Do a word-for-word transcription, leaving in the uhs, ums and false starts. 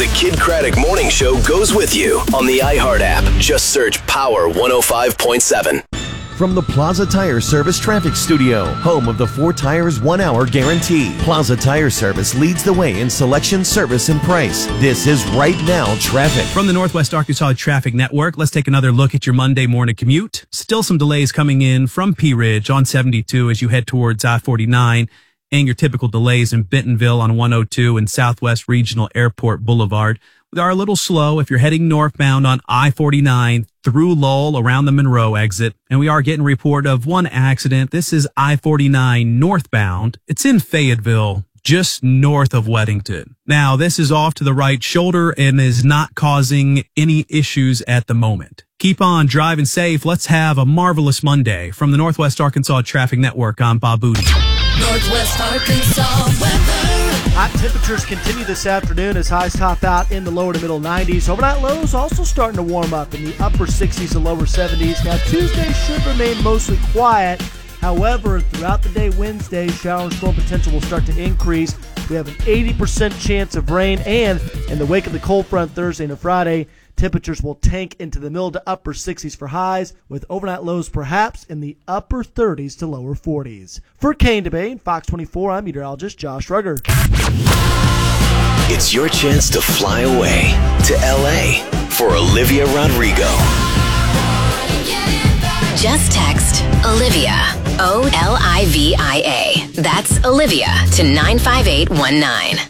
The Kid Craddock Morning Show goes with you on the iHeart app. Just search Power one oh five point seven. From the Plaza Tire Service Traffic Studio, home of the four tires, one hour guarantee. Plaza Tire Service leads the way in selection, service, and price. This is Right Now Traffic. From the Northwest Arkansas Traffic Network, let's take another look at your Monday morning commute. Still some delays coming in from Pea Ridge on seventy-two as you head towards I forty-nine, and your typical delays in Bentonville on one oh two and Southwest Regional Airport Boulevard. They are a little slow if you're heading northbound on I forty-nine through Lowell around the Monroe exit. And we are getting a report of one accident. This is I forty-nine northbound. It's in Fayetteville, just north of Weddington. Now, this is off to the right shoulder and is not causing any issues at the moment. Keep on driving safe. Let's have a marvelous Monday. From the Northwest Arkansas Traffic Network, I'm Bob Booty. Northwest Arkansas weather. Hot temperatures continue this afternoon as highs top out in the lower to middle nineties. Overnight lows also starting to warm up in the upper sixties and lower seventies. Now, Tuesday should remain mostly quiet. However, throughout the day Wednesday, shower and storm potential will start to increase. We have an eighty percent chance of rain, and in the wake of the cold front Thursday and Friday, temperatures will tank into the middle to upper sixties for highs, with overnight lows perhaps in the upper thirties to lower forties. For Kane Debate and Fox twenty-four, I'm meteorologist Josh Rugger. It's your chance to fly away to L A for Olivia Rodrigo. Just text Olivia, O L I V I A. That's Olivia to nine five eight one nine.